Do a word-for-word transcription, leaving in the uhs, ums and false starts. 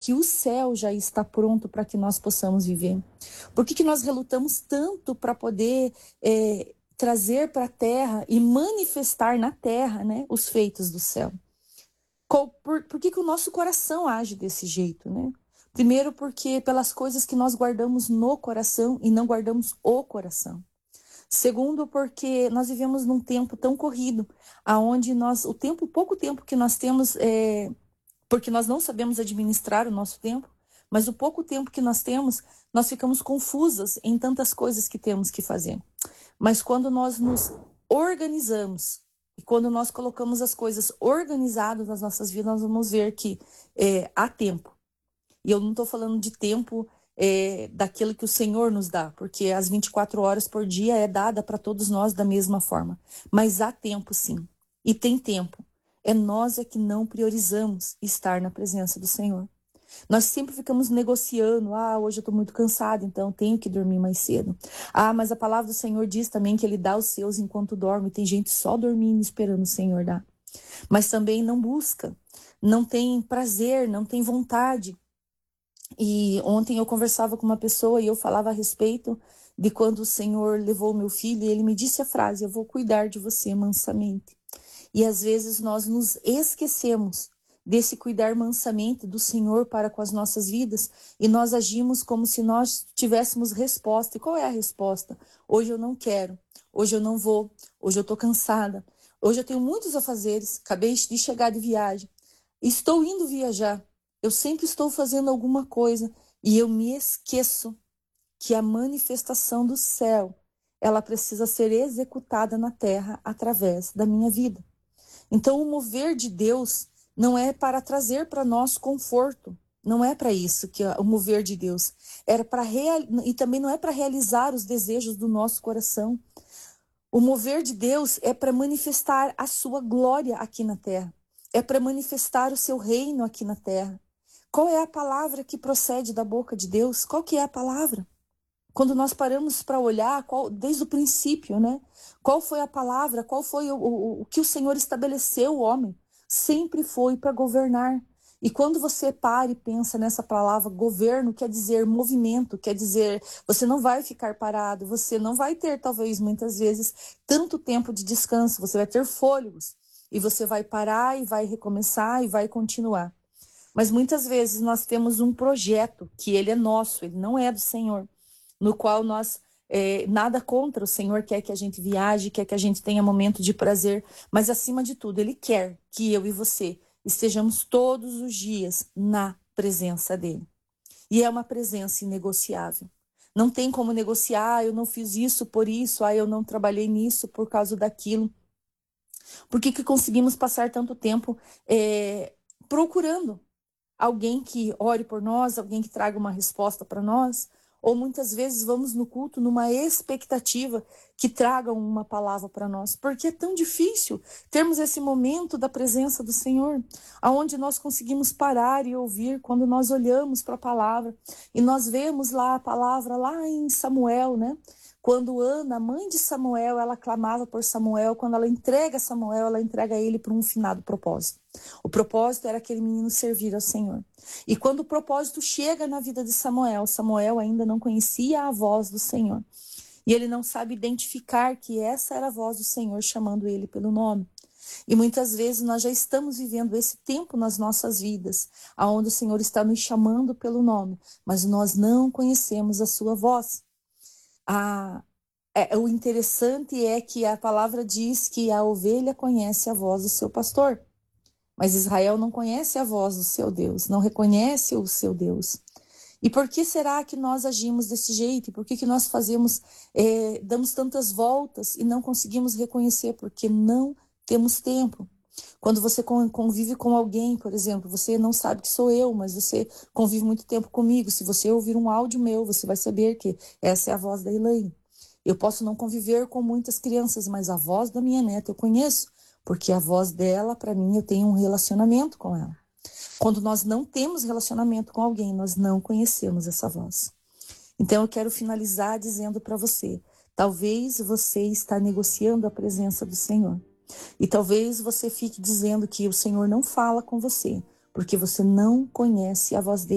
que o céu já está pronto para que nós possamos viver? Por que que nós relutamos tanto para poder é, trazer para a terra e manifestar na terra, né, os feitos do céu? Qual, por, por que que o nosso coração age desse jeito, né? Primeiro porque pelas coisas que nós guardamos no coração e não guardamos o coração. Segundo, porque nós vivemos num tempo tão corrido, aonde nós, o tempo, pouco tempo que nós temos, é, porque nós não sabemos administrar o nosso tempo, mas o pouco tempo que nós temos, nós ficamos confusas em tantas coisas que temos que fazer. Mas quando nós nos organizamos, e quando nós colocamos as coisas organizadas nas nossas vidas, nós vamos ver que é, há tempo. E eu não estou falando de tempo é, daquilo que o Senhor nos dá, porque as vinte e quatro horas por dia é dada para todos nós da mesma forma. Mas há tempo, sim. E tem tempo. É nós é que não priorizamos estar na presença do Senhor. Nós sempre ficamos negociando. Ah, hoje eu estou muito cansado, então tenho que dormir mais cedo. Ah, mas a palavra do Senhor diz também que Ele dá os seus enquanto dorme. Tem gente só dormindo esperando o Senhor dar. Mas também não busca, não tem prazer, não tem vontade. E ontem eu conversava com uma pessoa e eu falava a respeito de quando o Senhor levou meu filho e ele me disse a frase: eu vou cuidar de você mansamente. E às vezes nós nos esquecemos desse cuidar mansamente do Senhor para com as nossas vidas e nós agimos como se nós tivéssemos resposta. E qual é a resposta? Hoje eu não quero, hoje eu não vou, hoje eu estou cansada, hoje eu tenho muitos afazeres, acabei de chegar de viagem, estou indo viajar. Eu sempre estou fazendo alguma coisa e eu me esqueço que a manifestação do céu, ela precisa ser executada na terra através da minha vida. Então, o mover de Deus não é para trazer para nós conforto, não é para isso que o mover de Deus era para real... e também não é para realizar os desejos do nosso coração. O mover de Deus é para manifestar a sua glória aqui na terra, é para manifestar o seu reino aqui na terra. Qual é a palavra que procede da boca de Deus? Qual que é a palavra? Quando nós paramos para olhar, qual, desde o princípio, né? Qual foi a palavra? Qual foi o, o, o que o Senhor estabeleceu o homem? Sempre foi para governar. E quando você para e pensa nessa palavra governo, quer dizer movimento, quer dizer você não vai ficar parado, você não vai ter, talvez, muitas vezes, tanto tempo de descanso, você vai ter fôlegos. E você vai parar e vai recomeçar e vai continuar. Mas muitas vezes nós temos um projeto que ele é nosso, ele não é do Senhor, no qual nós, é, nada contra, o Senhor quer que a gente viaje, quer que a gente tenha momento de prazer, mas acima de tudo, Ele quer que eu e você estejamos todos os dias na presença dEle. E é uma presença inegociável. Não tem como negociar, ah, eu não fiz isso por isso, ah, eu não trabalhei nisso por causa daquilo. Por que que conseguimos passar tanto tempo é, procurando alguém que ore por nós, alguém que traga uma resposta para nós? Ou muitas vezes vamos no culto numa expectativa que tragam uma palavra para nós. Porque é tão difícil termos esse momento da presença do Senhor, aonde nós conseguimos parar e ouvir quando nós olhamos para a palavra. E nós vemos lá a palavra lá em Samuel, né? Quando Ana, mãe de Samuel, ela clamava por Samuel, quando ela entrega Samuel, ela entrega ele para um finado propósito. O propósito era aquele menino servir ao Senhor. E quando o propósito chega na vida de Samuel, Samuel ainda não conhecia a voz do Senhor. E ele não sabe identificar que essa era a voz do Senhor chamando ele pelo nome. E muitas vezes nós já estamos vivendo esse tempo nas nossas vidas, onde o Senhor está nos chamando pelo nome, mas nós não conhecemos a sua voz. Ah, é, o interessante é que a palavra diz que a ovelha conhece a voz do seu pastor. Mas Israel não conhece a voz do seu Deus, não reconhece o seu Deus. E por que será que nós agimos desse jeito? Por que que nós fazemos, é, damos tantas voltas e não conseguimos reconhecer? Porque não temos tempo. Quando você convive com alguém, por exemplo, você não sabe que sou eu, mas você convive muito tempo comigo. Se você ouvir um áudio meu, você vai saber que essa é a voz da Elaine. Eu posso não conviver com muitas crianças, mas a voz da minha neta eu conheço. Porque a voz dela, para mim, eu tenho um relacionamento com ela. Quando nós não temos relacionamento com alguém, nós não conhecemos essa voz. Então, eu quero finalizar dizendo para você, talvez você está negociando a presença do Senhor. E talvez você fique dizendo que o Senhor não fala com você, porque você não conhece a voz dele.